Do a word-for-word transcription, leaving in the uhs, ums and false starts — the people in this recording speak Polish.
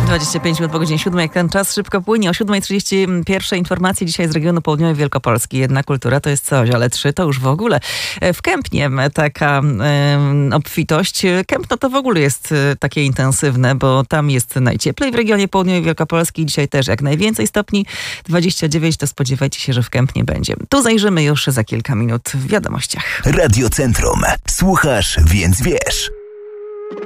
dwadzieścia pięć minut po godzinie siódmej, jak ten czas szybko płynie. O siódma trzydzieści jeden informacje dzisiaj z regionu południowej Wielkopolski. Jedna kultura to jest coś, ale trzy to już w ogóle. W Kępnie taka e, obfitość. Kępno to w ogóle jest takie intensywne, bo tam jest najcieplej w regionie południowej Wielkopolski. Dzisiaj też jak najwięcej stopni. dwadzieścia dziewięć, to spodziewajcie się, że w Kępnie będzie. Tu zajrzymy już za kilka minut w wiadomościach. Radio Centrum. Słuchasz, więc wiesz.